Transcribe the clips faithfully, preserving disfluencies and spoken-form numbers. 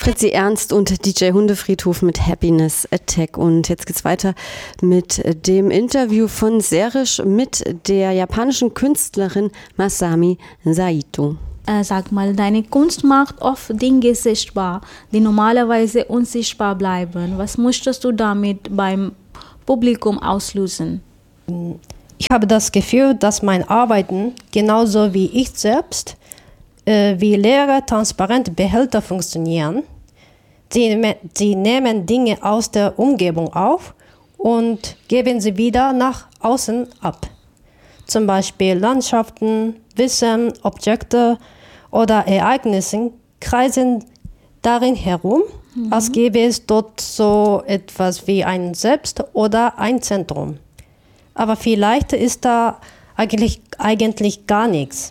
Fritzi Ernst und D J Hundefriedhof mit Happiness Attack. Und jetzt geht's weiter mit dem Interview von Serish mit der japanischen Künstlerin Masami Saito. Äh, sag mal, deine Kunst macht oft Dinge sichtbar, die normalerweise unsichtbar bleiben. Was möchtest du damit beim Publikum auslösen? Ich habe das Gefühl, dass mein Arbeiten, genauso wie ich selbst, äh, wie leere, transparente Behälter funktionieren. Sie, sie nehmen Dinge aus der Umgebung auf und geben sie wieder nach außen ab. Zum Beispiel Landschaften, Wissen, Objekte oder Ereignisse kreisen darin herum, mhm. als gäbe es dort so etwas wie ein Selbst oder ein Zentrum. Aber vielleicht ist da eigentlich, eigentlich gar nichts.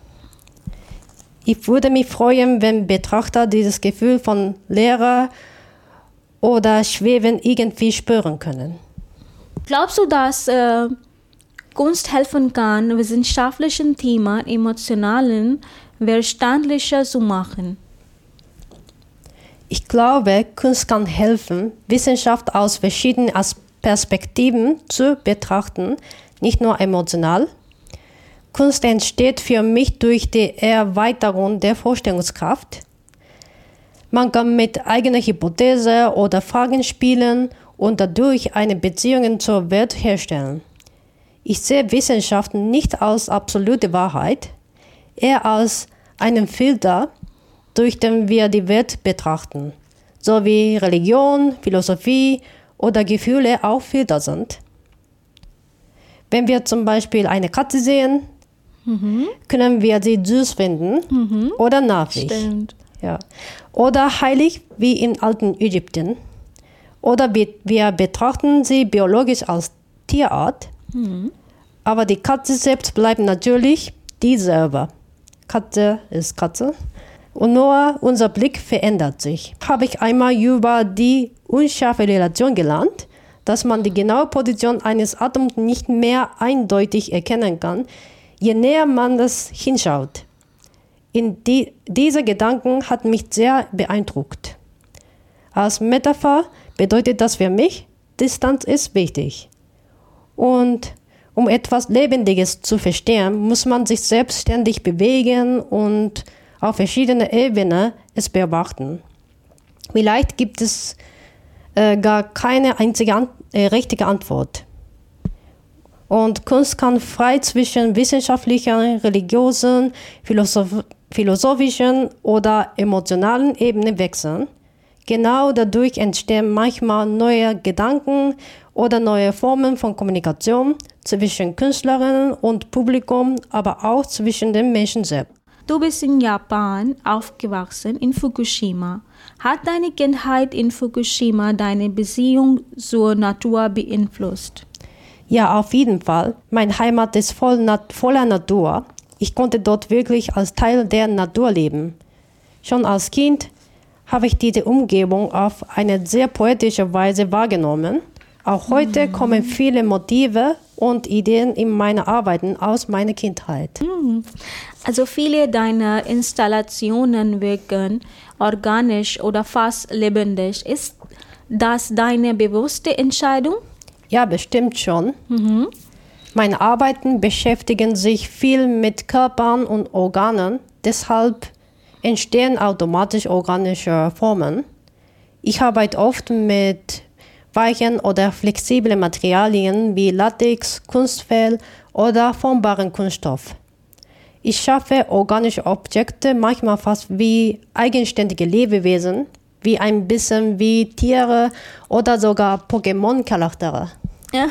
Ich würde mich freuen, wenn Betrachter dieses Gefühl von Leere oder Schweben irgendwie spüren können. Glaubst du, dass äh, Kunst helfen kann, wissenschaftlichen Themen emotionalen verständlicher zu machen? Ich glaube, Kunst kann helfen, Wissenschaft aus verschiedenen Perspektiven zu betrachten, nicht nur emotional. Kunst entsteht für mich durch die Erweiterung der Vorstellungskraft. Man kann mit eigener Hypothese oder Fragen spielen und dadurch eine Beziehung zur Welt herstellen. Ich sehe Wissenschaft nicht als absolute Wahrheit, eher als einen Filter, durch den wir die Welt betrachten, so wie Religion, Philosophie oder Gefühle auch Filter sind. Wenn wir zum Beispiel eine Katze sehen, mhm. können wir sie süß finden mhm. oder nervig. Stimmt. Ja. Oder heilig wie im alten Ägypten. Oder wir, wir betrachten sie biologisch als Tierart, mhm. aber die Katze selbst bleibt natürlich dieselbe. Katze ist Katze. Und nur unser Blick verändert sich. Habe ich einmal über die unscharfe Relation gelernt, dass man die genaue Position eines Atoms nicht mehr eindeutig erkennen kann, je näher man das hinschaut. In die, dieser Gedanken hat mich sehr beeindruckt. Als Metapher bedeutet das für mich, Distanz ist wichtig. Und um etwas Lebendiges zu verstehen, muss man sich selbstständig bewegen und auf verschiedenen Ebenen es beobachten. Vielleicht gibt es äh, gar keine einzige an, äh, richtige Antwort. Und Kunst kann frei zwischen wissenschaftlichen, religiösen, philosoph- philosophischen oder emotionalen Ebenen wechseln. Genau dadurch entstehen manchmal neue Gedanken oder neue Formen von Kommunikation zwischen Künstlerinnen und Publikum, aber auch zwischen den Menschen selbst. Du bist in Japan aufgewachsen, in Fukushima. Hat deine Kindheit in Fukushima deine Beziehung zur Natur beeinflusst? Ja, auf jeden Fall. Meine Heimat ist voll nat- voller Natur. Ich konnte dort wirklich als Teil der Natur leben. Schon als Kind habe ich diese Umgebung auf eine sehr poetische Weise wahrgenommen. Auch heute mhm. kommen viele Motive und Ideen in meine Arbeiten aus meiner Kindheit. Mhm. Also viele deiner Installationen wirken organisch oder fast lebendig. Ist das deine bewusste Entscheidung? Ja, bestimmt schon. Mhm. Meine Arbeiten beschäftigen sich viel mit Körpern und Organen, deshalb entstehen automatisch organische Formen. Ich arbeite oft mit weichen oder flexiblen Materialien wie Latex, Kunstfell oder formbaren Kunststoff. Ich schaffe organische Objekte manchmal fast wie eigenständige Lebewesen, wie ein bisschen wie Tiere oder sogar Pokémon-Charaktere. Ja,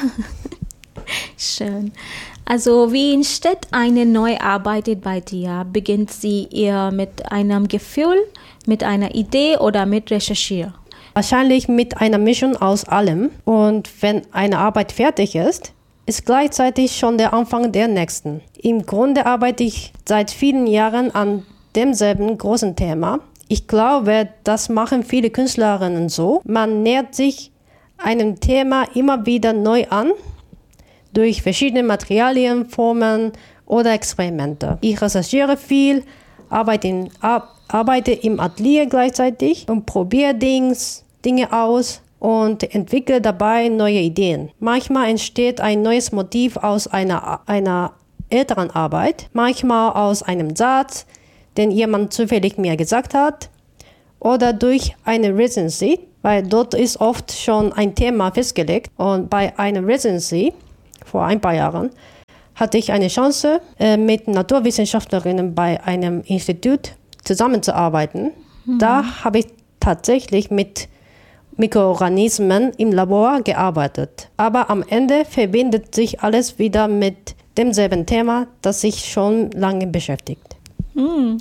schön. Also wie entsteht eine neue Arbeit bei dir? Beginnt sie eher mit einem Gefühl, mit einer Idee oder mit Recherche? Wahrscheinlich mit einer Mischung aus allem. Und wenn eine Arbeit fertig ist, ist gleichzeitig schon der Anfang der nächsten. Im Grunde arbeite ich seit vielen Jahren an demselben großen Thema. Ich glaube, das machen viele Künstlerinnen so. Man nähert sich einem Thema immer wieder neu an, durch verschiedene Materialien, Formen oder Experimente. Ich recherchiere viel, arbeite, in, ar, arbeite im Atelier gleichzeitig und probiere Dings, Dinge aus und entwickle dabei neue Ideen. Manchmal entsteht ein neues Motiv aus einer, einer älteren Arbeit, manchmal aus einem Satz, den jemand zufällig mir gesagt hat, oder durch eine Residency, weil dort ist oft schon ein Thema festgelegt. Und bei einer Residency, vor ein paar Jahren, hatte ich eine Chance, mit Naturwissenschaftlerinnen bei einem Institut zusammenzuarbeiten. Mhm. Da habe ich tatsächlich mit Mikroorganismen im Labor gearbeitet. Aber am Ende verbindet sich alles wieder mit demselben Thema, das sich schon lange beschäftigt. Mhm.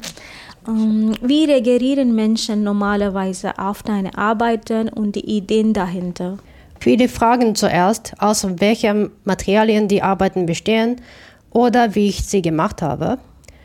Um, wie reagieren Menschen normalerweise auf deine Arbeiten und die Ideen dahinter? Viele fragen zuerst, aus welchen Materialien die Arbeiten bestehen oder wie ich sie gemacht habe.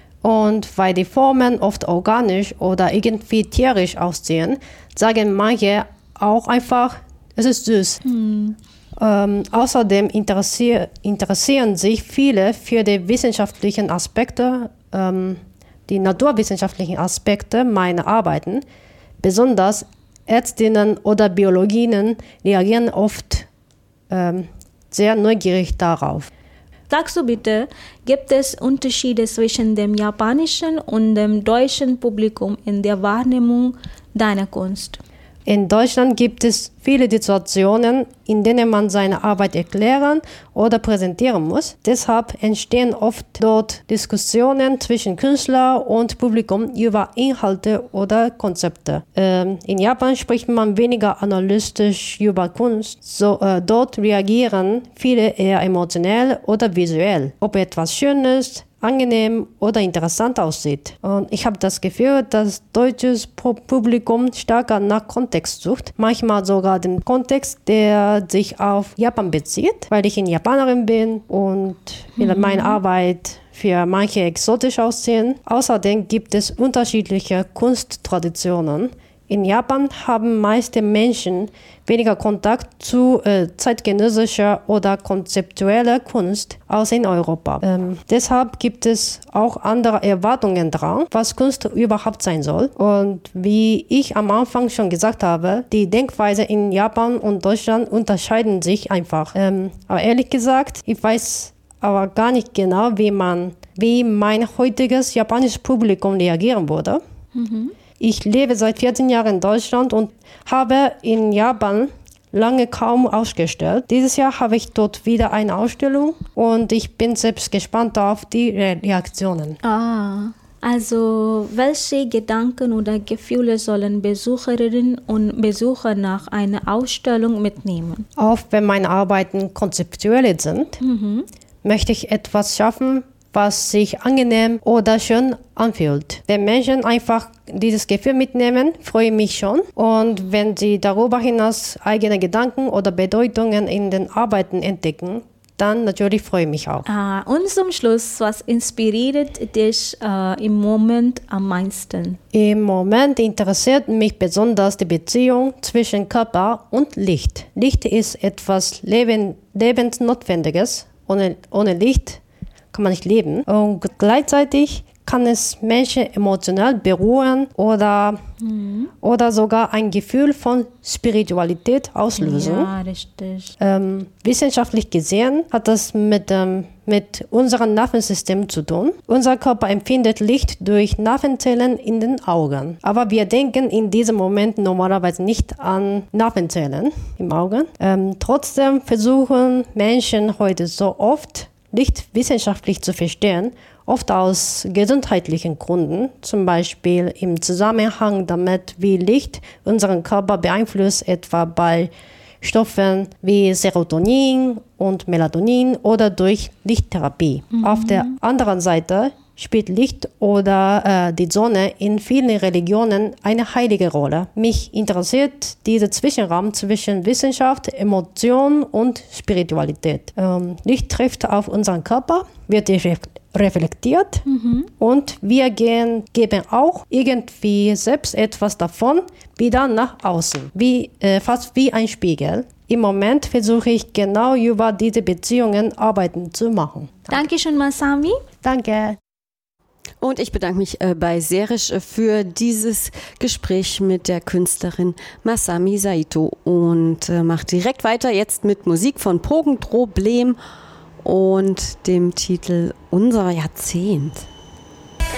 Und weil die Formen oft organisch oder irgendwie tierisch aussehen, sagen manche auch einfach, es ist süß. Hm. Ähm, außerdem interessier- interessieren sich viele für die wissenschaftlichen Aspekte, ähm, die naturwissenschaftlichen Aspekte meiner Arbeiten. Besonders Ärztinnen oder Biologinnen reagieren oft ähm, sehr neugierig darauf. Sagst du bitte, gibt es Unterschiede zwischen dem japanischen und dem deutschen Publikum in der Wahrnehmung deiner Kunst? In Deutschland gibt es viele Situationen, in denen man seine Arbeit erklären oder präsentieren muss. Deshalb entstehen oft dort Diskussionen zwischen Künstler und Publikum über Inhalte oder Konzepte. Ähm, in Japan spricht man weniger analytisch über Kunst. So, äh, dort reagieren viele eher emotionell oder visuell. Ob etwas schön ist, angenehm oder interessant aussieht. Und ich habe das Gefühl, dass deutsches Publikum stärker nach Kontext sucht. Manchmal sogar den Kontext, der sich auf Japan bezieht, weil ich eine Japanerin bin und mhm. meine Arbeit für manche exotisch aussehen. Außerdem gibt es unterschiedliche Kunsttraditionen. In Japan haben meiste Menschen weniger Kontakt zu äh, zeitgenössischer oder konzeptueller Kunst als in Europa. Ähm, deshalb gibt es auch andere Erwartungen daran, was Kunst überhaupt sein soll. Und wie ich am Anfang schon gesagt habe, die Denkweise in Japan und Deutschland unterscheiden sich einfach. Ähm, aber ehrlich gesagt, ich weiß aber gar nicht genau, wie man, wie mein heutiges japanisches Publikum reagieren würde. Mhm. Ich lebe seit vierzehn Jahren in Deutschland und habe in Japan lange kaum ausgestellt. Dieses Jahr habe ich dort wieder eine Ausstellung und ich bin selbst gespannt auf die Re- Reaktionen. Ah, also welche Gedanken oder Gefühle sollen Besucherinnen und Besucher nach einer Ausstellung mitnehmen? Auch wenn meine Arbeiten konzeptuell sind, mhm. möchte ich etwas schaffen, was sich angenehm oder schön anfühlt. Wenn Menschen einfach dieses Gefühl mitnehmen, freue ich mich schon. Und wenn sie darüber hinaus eigene Gedanken oder Bedeutungen in den Arbeiten entdecken, dann natürlich freue ich mich auch. Ah, und zum Schluss, was inspiriert dich äh, im Moment am meisten? Im Moment interessiert mich besonders die Beziehung zwischen Körper und Licht. Licht ist etwas Leben, Lebensnotwendiges. Ohne, ohne Licht kann man nicht leben. Und gleichzeitig kann es Menschen emotional berühren oder, mhm. oder sogar ein Gefühl von Spiritualität auslösen. Ja, richtig. Ähm, wissenschaftlich gesehen hat das mit, ähm, mit unserem Nervensystem zu tun. Unser Körper empfindet Licht durch Nervenzellen in den Augen. Aber wir denken in diesem Moment normalerweise nicht an Nervenzellen im Auge. Ähm, trotzdem versuchen Menschen heute so oft, Licht wissenschaftlich zu verstehen, oft aus gesundheitlichen Gründen, zum Beispiel im Zusammenhang damit, wie Licht unseren Körper beeinflusst, etwa bei Stoffen wie Serotonin und Melatonin oder durch Lichttherapie. Mhm. Auf der anderen Seite spielt Licht oder äh, die Sonne in vielen Religionen eine heilige Rolle. Mich interessiert dieser Zwischenraum zwischen Wissenschaft, Emotion und Spiritualität. Ähm, Licht trifft auf unseren Körper, wird reflektiert mhm. und wir gehen, geben auch irgendwie selbst etwas davon wieder nach außen, wie, äh, fast wie ein Spiegel. Im Moment versuche ich genau über diese Beziehungen Arbeiten zu machen. Dankeschön, Masami. Danke. Und ich bedanke mich äh, bei Serish äh, für dieses Gespräch mit der Künstlerin Masami Saito und äh, mache direkt weiter jetzt mit Musik von Pogenproblem und dem Titel Unser Jahrzehnt.